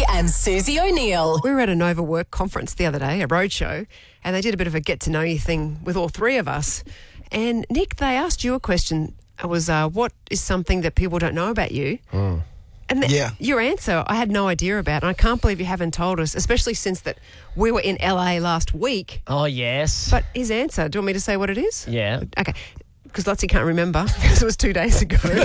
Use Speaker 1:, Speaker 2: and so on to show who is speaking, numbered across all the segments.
Speaker 1: and Susie O'Neill.
Speaker 2: We were at a Nova Work conference the other day, a roadshow, and they did a bit of a get-to-know-you thing with all three of us. And, Nick, they asked you a question. It was, what is something that people don't know about you? And your answer, I had no idea about, and I can't believe you haven't told us, especially since that we were in LA last week.
Speaker 3: Oh, yes.
Speaker 2: But his answer, do you want me to say what it is?
Speaker 3: Yeah.
Speaker 2: Okay. Because Lottie can't remember because it was 2 days ago.
Speaker 4: No,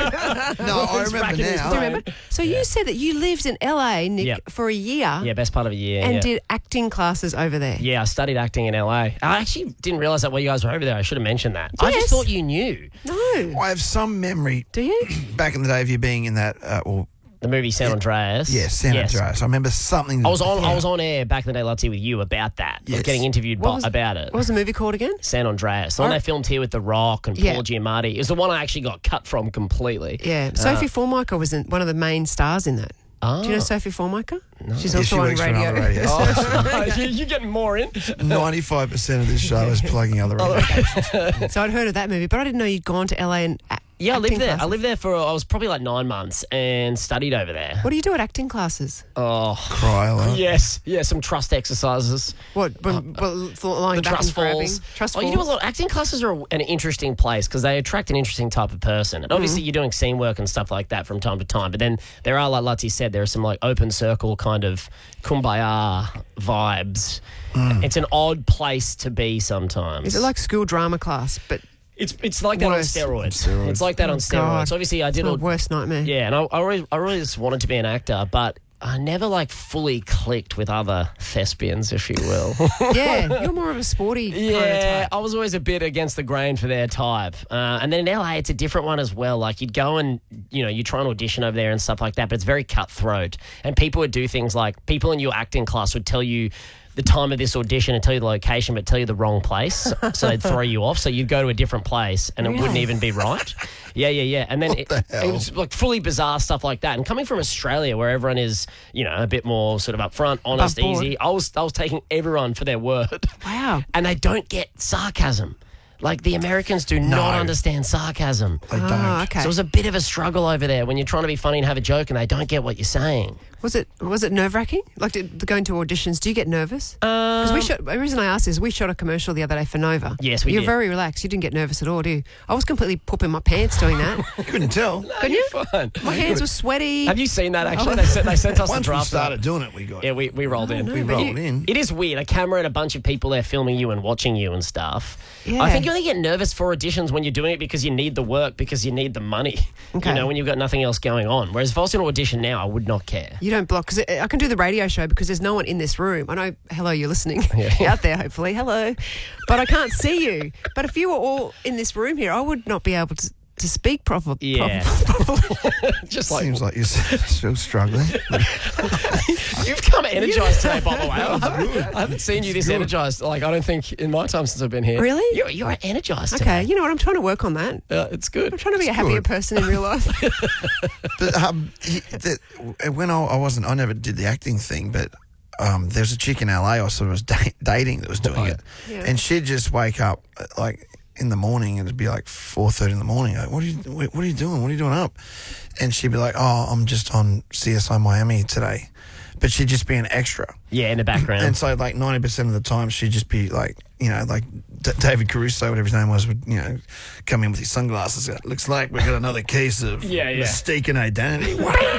Speaker 4: I remember
Speaker 2: Do you
Speaker 4: now.
Speaker 2: remember? So you said that you lived in LA, Nick, for a year.
Speaker 3: Yeah, best part of a year.
Speaker 2: And did acting classes over there.
Speaker 3: Yeah, I studied acting in LA. I actually didn't realise that while you guys were over there. I should have mentioned that. I
Speaker 2: Yes.
Speaker 3: just thought you knew.
Speaker 2: No.
Speaker 4: I have some memory.
Speaker 2: Do you?
Speaker 4: Back in the day of you being in that,
Speaker 3: The movie San Andreas.
Speaker 4: yes, San Andreas. I remember something.
Speaker 3: I was on air back in the day, Lutzi, with you about that. I was
Speaker 4: Yes.
Speaker 3: getting interviewed about it.
Speaker 2: What was the movie called again?
Speaker 3: San Andreas. The one they filmed here with The Rock and
Speaker 2: Yeah.
Speaker 3: Paul Giamatti. It was the one I actually got cut from completely.
Speaker 2: Yeah. Sophie Formica was one of the main stars in that. Do you know Sophie Formica? No. She's
Speaker 4: Yeah,
Speaker 2: also
Speaker 4: she
Speaker 2: on
Speaker 4: works for
Speaker 2: radio.
Speaker 4: another radio station.
Speaker 3: You're getting more in.
Speaker 4: 95% of this show is plugging other radio stations.
Speaker 2: So I'd heard of that movie, but I didn't know you'd gone to LA and
Speaker 3: Yeah, I lived
Speaker 2: acting
Speaker 3: there.
Speaker 2: classes.
Speaker 3: I lived there I was probably like 9 months and studied over there.
Speaker 2: What do you do at acting classes?
Speaker 3: Oh,
Speaker 4: Cry a lot.
Speaker 3: yes. Yeah, some trust exercises.
Speaker 2: What? Lying
Speaker 3: The
Speaker 2: back
Speaker 3: trust
Speaker 2: and grabbing?
Speaker 3: falls.
Speaker 2: Trust
Speaker 3: Oh,
Speaker 2: falls?
Speaker 3: you do a lot. Acting classes are an interesting place because they attract an interesting type of person. And obviously you're doing scene work and stuff like that from time to time. But then there are, like Lutzi said, there are some like open circle kind of kumbaya vibes. It's an odd place to be sometimes.
Speaker 2: Is it like school drama class? But
Speaker 3: It's like that
Speaker 2: Worse.
Speaker 3: on steroids.
Speaker 4: Steroids.
Speaker 3: It's like that on
Speaker 2: God.
Speaker 3: steroids. Obviously I
Speaker 2: it's
Speaker 3: did
Speaker 2: my
Speaker 3: all.
Speaker 2: worst nightmare.
Speaker 3: Yeah, and I always wanted to be an actor, but I never like fully clicked with other thespians, if you will.
Speaker 2: Yeah, you're more of a sporty kind of
Speaker 3: Yeah,
Speaker 2: type.
Speaker 3: I was always a bit against the grain for their type. And then in LA, it's a different one as well. Like you'd go and, you try and audition over there and stuff like that, but it's very cutthroat. And people would do things like people in your acting class would tell you the time of this audition and tell you the location, but tell you the wrong place. So they'd throw you off. So you'd go to a different place and it wouldn't even be right. Yeah. And then it was like fully bizarre stuff like that. And coming from Australia, where everyone is, a bit more sort of upfront, honest,
Speaker 2: Above board.
Speaker 3: easy, I was taking everyone for their word.
Speaker 2: Wow.
Speaker 3: And they don't get sarcasm. Like the Americans do not understand sarcasm.
Speaker 4: They don't.
Speaker 2: Oh, okay.
Speaker 3: So it was a bit of a struggle over there when you're trying to be funny and have a joke and they don't get what you're saying.
Speaker 2: Was it nerve-wracking? Like going to auditions, do you get nervous? Because the reason I asked is we shot a commercial the other day for Nova.
Speaker 3: Yes, we
Speaker 2: You're
Speaker 3: did.
Speaker 2: very relaxed. You didn't get nervous at all, do you? I was completely pooping my pants doing that.
Speaker 4: Couldn't tell.
Speaker 2: Couldn't you?
Speaker 3: Fun.
Speaker 2: My hands were sweaty.
Speaker 3: Have you seen that actually? They sent us the
Speaker 4: Once we
Speaker 3: draft.
Speaker 4: started doing it, we got
Speaker 3: Yeah, we rolled in.
Speaker 2: no,
Speaker 4: we
Speaker 2: but
Speaker 4: rolled in.
Speaker 3: It is weird. A camera and a bunch of people there filming you and watching you and stuff.
Speaker 2: Yeah.
Speaker 3: I think you only get nervous for auditions when you're doing it because you need the work, because you need the money.
Speaker 2: Okay.
Speaker 3: When you've got nothing else going on. Whereas if I was in an audition now, I would not care.
Speaker 2: You don't block, because I can do the radio show because there's no one in this room. I know, hello, you're listening out there, hopefully. Hello. But I can't see you. But if you were all in this room here, I would not be able to speak properly.
Speaker 3: Yeah. Just like
Speaker 4: Seems like you're still struggling.
Speaker 3: you've come energized today, by the way. I haven't seen you this energized. Like I don't think in my time since I've been here.
Speaker 2: Really?
Speaker 3: You're energized.
Speaker 2: Okay,
Speaker 3: Today.
Speaker 2: you know what? I'm trying to work on that.
Speaker 3: It's good.
Speaker 2: I'm trying to be a happier
Speaker 4: good.
Speaker 2: person in real life.
Speaker 4: But when I never did the acting thing, but there was a chick in LA I sort of was dating that was doing it,
Speaker 2: Yeah.
Speaker 4: and she'd just wake up like in the morning and it'd be like 4:30 in the morning. Like, what are you doing? What are you doing up? And she'd be like, oh, I'm just on CSI Miami today. But she'd just be an extra.
Speaker 3: Yeah, in the background.
Speaker 4: And so like 90% of the time she'd just be like, like David Caruso, whatever his name was, would, come in with his sunglasses. It looks like we've got another case of mistaken identity.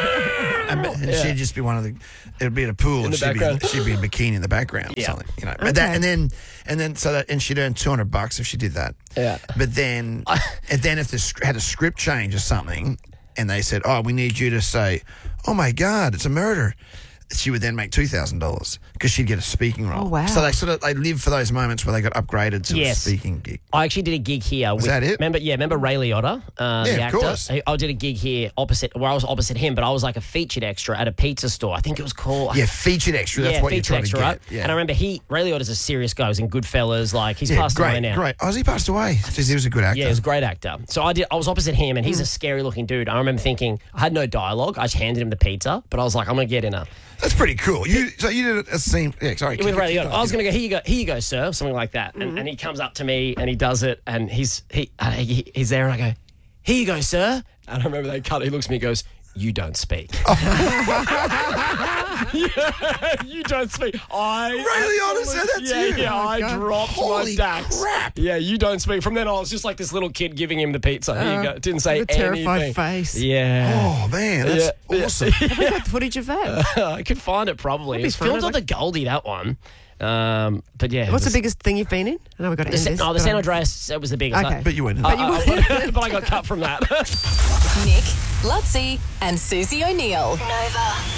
Speaker 4: And she'd just be it would be at a pool and she'd be in bikini in the background or something, But that, and then she'd earn $200 if she did that.
Speaker 3: Yeah.
Speaker 4: But then, and then if had a script change or something, and they said, "Oh, we need you to say, oh my God, it's a murder," she would then make $2,000 because she'd get a speaking role.
Speaker 2: Oh, wow.
Speaker 4: So they live for those moments where they got upgraded to a speaking gig.
Speaker 3: I actually did a gig here.
Speaker 4: Was that it?
Speaker 3: Remember Ray Liotta, the actor?
Speaker 4: of course.
Speaker 3: I did a gig here where I was opposite him, but I was like a featured extra at a pizza store. I think it was called...
Speaker 4: Yeah, featured extra. That's what you're
Speaker 3: featured
Speaker 4: trying
Speaker 3: extra,
Speaker 4: to
Speaker 3: right?
Speaker 4: get. Yeah.
Speaker 3: And I remember Ray Liotta's a serious guy. He was in Goodfellas. Like, he's passed away now.
Speaker 4: Great. Oh, he passed away. Jeez, he was a good actor.
Speaker 3: Yeah, he was a great actor. So I was opposite him, and he's a scary looking dude. I remember thinking, I had no dialogue. I just handed him the pizza, but I was like, I'm going to get in a...
Speaker 4: That's pretty cool. So you did a scene. Yeah, sorry.
Speaker 3: With Ray Liotta. I was going to go, here you go, sir, something like that. And he comes up to me and he does it, and he's there, and I go, here you go, sir. And I remember he looks at me and goes, you don't speak. You don't speak.
Speaker 4: Ray Liotta said that to you?
Speaker 3: Yeah, I dropped
Speaker 4: Holy
Speaker 3: my dax.
Speaker 4: crap.
Speaker 3: Yeah, you don't speak. From then on, I was just like this little kid giving him the pizza. Here you go. Didn't say
Speaker 2: a terrified
Speaker 3: anything.
Speaker 2: face.
Speaker 3: Yeah.
Speaker 4: Oh, man, that's awesome.
Speaker 2: Have we got footage of that?
Speaker 3: I could find it probably. It's
Speaker 2: fun,
Speaker 3: filmed on the Goldie, that one. But yeah.
Speaker 2: What's the biggest thing you've been in? I know we've got to end this.
Speaker 3: The San Andreas, that was the biggest.
Speaker 2: Okay.
Speaker 4: But you went in.
Speaker 2: But
Speaker 3: But I got cut from that.
Speaker 1: Nick, Lutzi, and Susie O'Neill. Nova.